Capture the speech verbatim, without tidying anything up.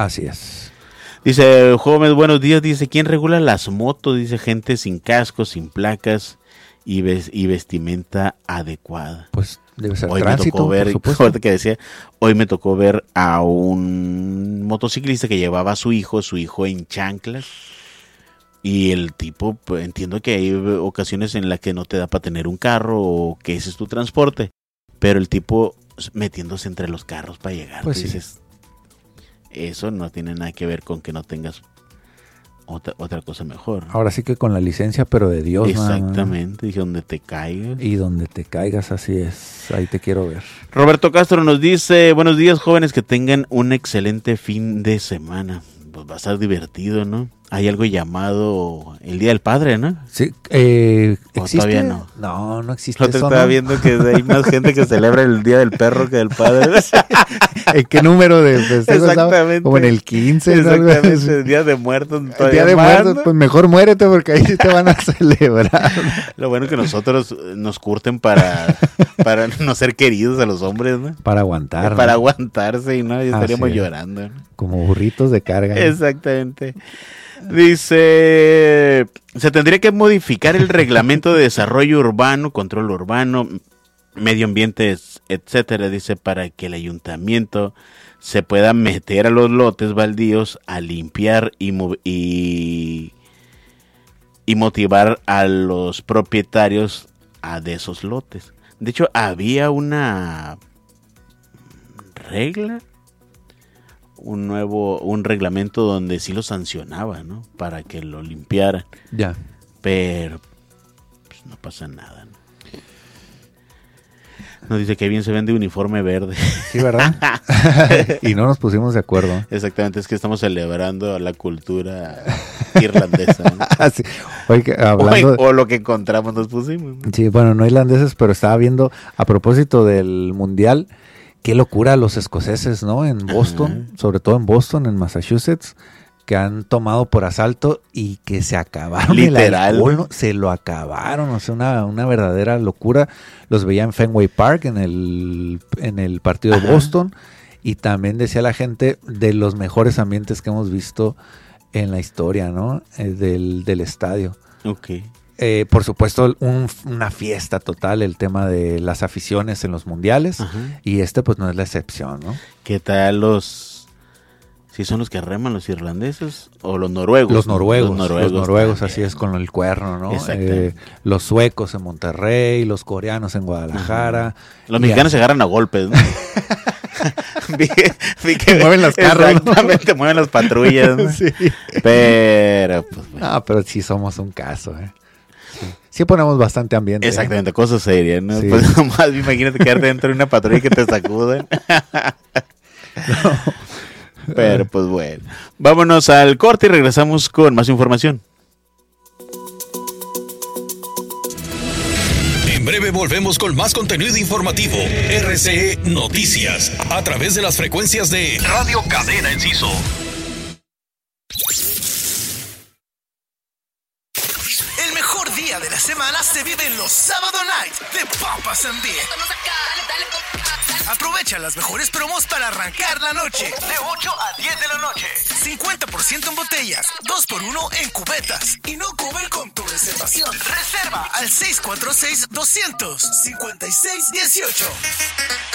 Así es. Dice, jóvenes, buenos días. Dice, ¿quién regula las motos? Dice, gente sin casco, sin placas y, ves, y vestimenta adecuada. Pues debe ser hoy tránsito, me tocó ver, por supuesto. que decía, hoy me tocó ver a un motociclista que llevaba a su hijo, su hijo en chanclas. Y el tipo, pues, entiendo que hay ocasiones en las que no te da para tener un carro o que ese es tu transporte. Pero el tipo metiéndose entre los carros para llegar. Pues dices, sí. Eso no tiene nada que ver con que no tengas otra, otra cosa mejor. Ahora sí que con la licencia, pero de Dios. Exactamente, dije, donde te caigas. Y donde te caigas, así es. Ahí te quiero ver. Roberto Castro nos dice, buenos días, jóvenes, que tengan un excelente fin de semana. Pues va a estar divertido, ¿no? Hay algo llamado el Día del Padre, ¿no? Sí, eh, ¿existe? Todavía no. No, no existe Yo te eso, estaba ¿no? viendo que hay más gente que celebra el Día del Perro que del Padre. ¿En qué número de festejos estaba? Exactamente. Como en el quince. Exactamente, ¿no? el Día de Muertos. El Día de Muertos, pues mejor muérete porque ahí sí te van a celebrar. Lo bueno es que nosotros nos curten para, para no ser queridos a los hombres, ¿no? Para aguantar. Para ¿no? aguantarse y no, ya estaríamos Así es. llorando, ¿no? Como burritos de carga. ¿no? Exactamente. Dice, se tendría que modificar el reglamento de desarrollo urbano, control urbano, medio ambiente, etcétera, dice, para que el ayuntamiento se pueda meter a los lotes baldíos a limpiar y, y, y motivar a los propietarios a de esos lotes. De hecho, había una regla, un nuevo, un reglamento donde sí lo sancionaba, ¿no? Para que lo limpiaran. Ya. Pero pues, no pasa nada, ¿no? Nos dice que bien se vende uniforme verde. Sí, ¿verdad? Y no nos pusimos de acuerdo. Exactamente, es que estamos celebrando la cultura irlandesa, ¿no? Sí. Oye, hablando... o, o lo que encontramos nos pusimos, ¿no? Sí, bueno, no irlandeses, pero estaba viendo a propósito del mundial. Qué locura los escoceses, ¿no? En Boston, uh-huh. sobre todo en Boston, en Massachusetts, que han tomado por asalto y que se acabaron. Literal. El alcohol, ¿no? Se lo acabaron, o sea, una, una verdadera locura. Los veía en Fenway Park, en el, en el partido de Boston, y también decía la gente de los mejores ambientes que hemos visto en la historia, ¿no? Eh, del, del estadio. Ok. Eh, por supuesto, un, una fiesta total, el tema de las aficiones en los mundiales. Ajá. Y este pues no es la excepción, ¿no? ¿Qué tal los... si son los que reman los irlandeses o los noruegos? Los noruegos, los noruegos, los noruegos también. Así es, con el cuerno, ¿no? Eh, los suecos en Monterrey, los coreanos en Guadalajara. Ajá. Los mexicanos así se agarran a golpes, ¿no? vi, vi que mueven las carros. Exactamente, ¿no? Mueven las patrullas, ¿no? Sí. Pero, pues, bueno. No, pero sí somos un caso, ¿eh? Sí ponemos bastante ambiente. Exactamente, ¿eh? cosas serias, ¿no? Sí. Pues nomás imagínate quedarte dentro de una patrulla y que te sacuden. No. Pero pues bueno. Vámonos al corte y regresamos con más información. En breve volvemos con más contenido informativo. R C E Noticias, a través de las frecuencias de Radio Cadena Enciso. El mejor día de la semana se vive en los Sábado Night de Papas and Beer. Aprovecha las mejores promos para arrancar la noche. De ocho a diez de la noche. cincuenta por ciento en botellas, dos por uno en cubetas. Y no cover con tu reservación. Reserva al seis cuatro seis, dos cero cero, cinco seis uno ocho.